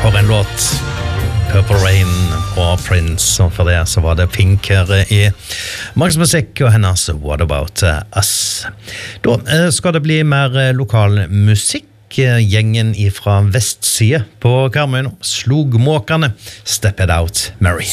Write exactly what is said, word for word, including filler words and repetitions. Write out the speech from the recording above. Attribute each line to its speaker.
Speaker 1: For en låt. Purple Rain og Prince, og for det så var det Pink her i Marks Musikk og hennes What About Us. Da skal det bli mer lokal musikk. Gjengen fra vestside på Karmøy, Slogmåkerne, Step It Out, Mary.